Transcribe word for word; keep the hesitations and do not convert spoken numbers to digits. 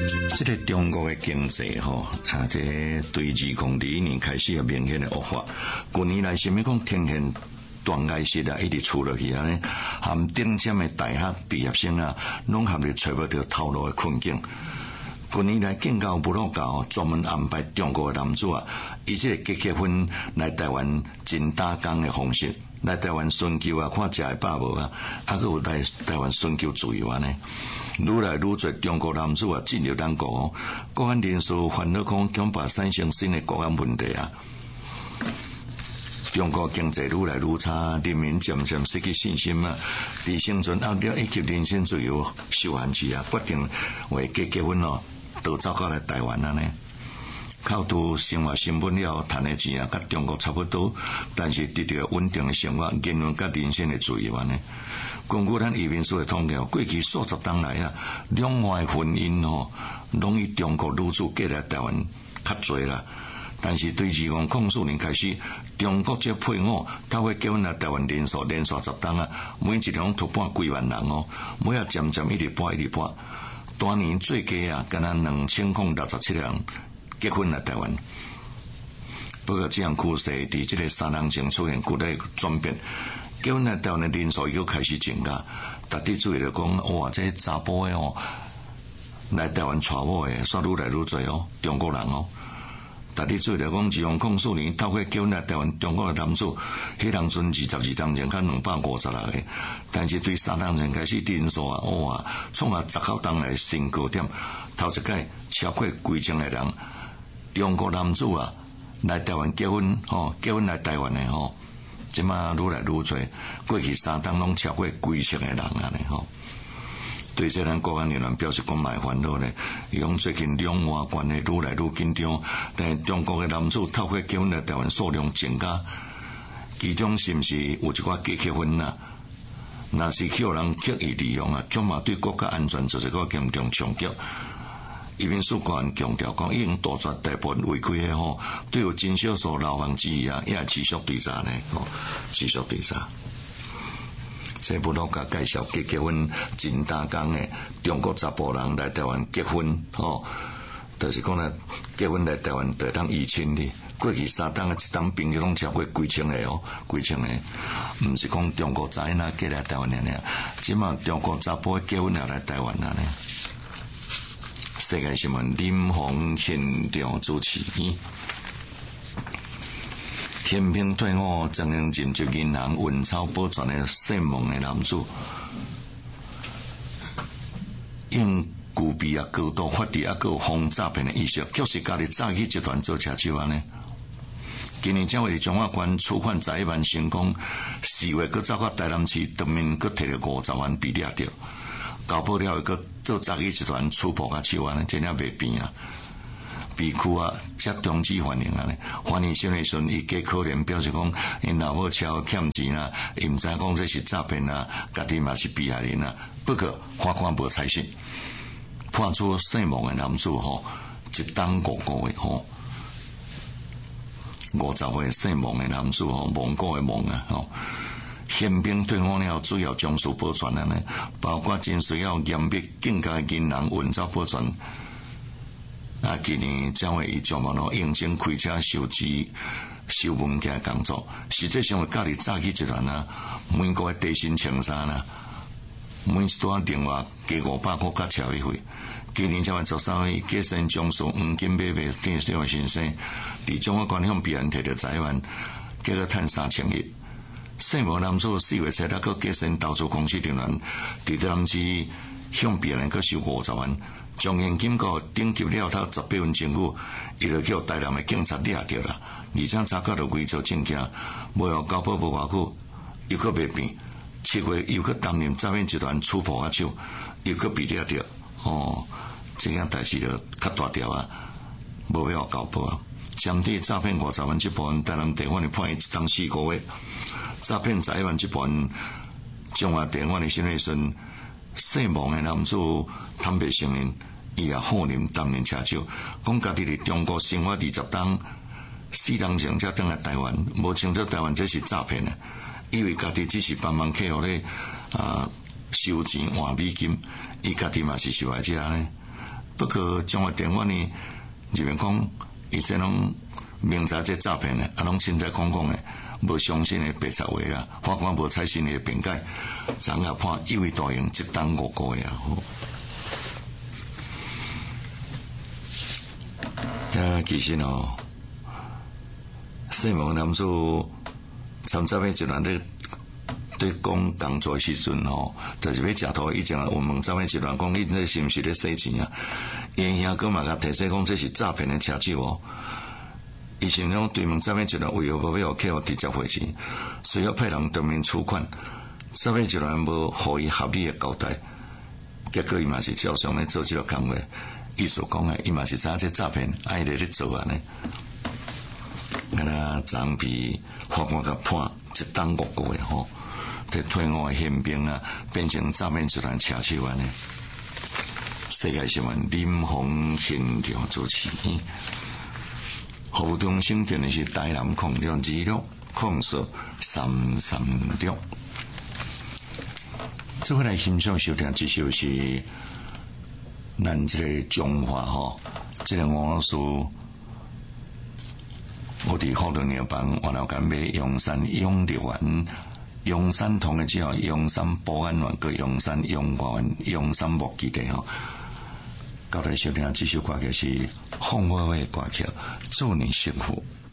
这个中国的经济吼，啊，这对二零二一年开始有明显的恶化。近年来，什么讲天天断崖式啊，一直出落去啊呢？含顶尖的大学毕业生啊，拢含着找不到头路的困境。近年来，建教不落教专门安排中国的男子啊，以这个结婚来台湾真打工的方式。来台湾寻求啊，看食会饱无啊，啊，佮有来台湾寻求自由安尼，愈来愈多中国男子啊进入咱国，国安人士烦恼讲恐怕产生新的国安问题啊。中国经济愈来愈差，人民渐渐失去信心啊。伫生存压力以及人身自由受限制啊，决定为结结婚咯，都走到来台湾安尼。靠除生活成本了，赚的钱啊，甲中国差不多，但是得到稳定的生活、言论甲人身的自由安尼。根据咱移民署的统计，过去数十当来啊，两岸婚姻吼，拢以中国女子嫁来台湾较侪啦。但是对二零零四年开始，中国这配偶透过结婚来台湾人数连续十当啊，每一年突破几万人哦，每啊渐渐一直破一直破，当年最低啊，敢若两千零六十七人。结婚来台湾，不过这样趋势伫这个三人前出现巨大转变。结婚来台湾的人数又开始增加，大家注意了讲，哇，这查甫的哦，来台湾娶某的，煞愈来愈多哦，中国人哦。大家注意了讲，二零零四年透过结婚来台湾中国的男子，迄人阵二十二当前，较两百五十六个，但是对三当前开始人数啊，哇，创下十九当来新高点，头一届超过几千个人。中国男子啊，来台湾结婚吼，结婚来台湾的吼，即马愈来愈多，过去三当拢超过几千个人啊呢吼。对这咱国安人员表示讲蛮烦恼咧，伊讲最近两岸关系愈来愈紧张，但中国的男子透过结婚来台湾数量增加，其中是毋是有一寡假结婚啊？若是有人刻意利用啊，恐怕对国家安全就是个严重冲击。移民署官员强调讲，已经杜绝大部分违规的吼，对有真少数漏网之鱼啊，也持续追查呢，吼，持续追查。这不落甲介绍结结婚真打工的中国查甫人来台湾结婚，吼，就是讲咧结婚来台湾得当二千哩。过去三当的一当朋友拢超过几千个哦，几千个，毋是讲中国仔那嫁来台湾人尔，即嘛中国查甫结婚也来台湾啊呢。世界新闻林鸿现场主持。天平退伍曾经进入银行运钞保全的姓孟的男子，因具备啊高度法治啊，个防诈骗的意识，却是家己诈欺集团做车手安呢。今年正为中华关处款十一万成功，四月佮走到台南市对面，佮摕了五十万被掠着。搞不了，个做诈欺集团出破啊手啊，真正袂变啊！被区啊，接通知反映啊呢，反映新的时阵，伊加可怜表示讲，因老母超欠钱啊，伊毋知讲这是诈骗啊，家己嘛是被害人啊。不过法官无采信，判处姓孟的男子吼，一当五个月吼，五十岁姓孟的男子吼，蒙古的蒙啊吼。宪兵退伍了，主要将事保全啊呢，包括真需要严密警戒银行运钞保全。啊，今年将会以专门咯应征开车收支、收物件工作，实际上会家己诈欺集团啊，每个月底薪千三啦，每一段电话加五百块加车位费。今年将会十三岁计算将数黄金买卖电视台先生，伫中华关向别人摕到十一万，结果赚三千亿。姓孟男子四月七日个计算投资公司人员，伫台南市向别人个收五十万。将现金个顶级了他十八份证据，伊就叫台南的警察抓着啦，而且查到了伪造证件，无互交保无偌久，又搁袂变。七月又搁担任诈骗集团出破啊手，又搁被抓着。哦，这样代志就较大条啊，无要交保啊。相对诈骗五十万这部分，台南地方的判伊一当四个月；诈骗十一万这部分，中华地方的新闻孙。姓孟的男子坦白承认，伊也好念担任车手，讲家己伫中国生活二十当，四当前才登来台湾，无清楚台湾这是诈骗的，以为家己只是帮忙客户咧啊收钱换美金，伊家己嘛是受害者呢。 不过中华电话呢，入面讲，伊这拢明查这诈骗的，啊，拢凊彩讲讲的，无相信的白贼话啦。法官无采信的辩解，昨下判有期徒刑一档五个月啊！啊，其实哦，姓王男子参杂的一段咧。对讲工作时阵吼，就是要食土以前我问咱们一段讲，你这是毋是咧洗钱啊？因兄哥嘛甲提醒讲，这是诈骗的车手哦。伊想讲对问咱们一段为何无要客户直接汇钱，随后派人当面处款，咱们一段无互伊合理的交代，结果伊嘛是照常咧做这个工作。意思讲诶，伊嘛是知影这诈骗，爱咧咧做安尼。啊那昨被法官甲判一档五个月吼。在退伍的宪兵啊，变成诈骗集团车手安尼。世界新闻林鸿现场主持，服务中心电的是台南控六二六控诉三三六。这回来欣赏收听这首是咱这个中华吼，这个我是我伫福伦夜班，我老干买阳山永乐园。阳山同嘅之后，阳山保安员个阳山永华园、阳山木基地吼。交代收听这首歌曲是凤凰的歌曲，祝你幸福。